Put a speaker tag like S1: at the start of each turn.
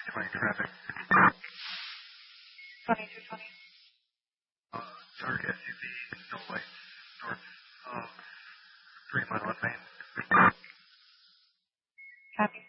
S1: 20 traffic.
S2: 2220.
S1: Dark SUV, no lights, north of 3 Mile Left Main.
S2: Copy.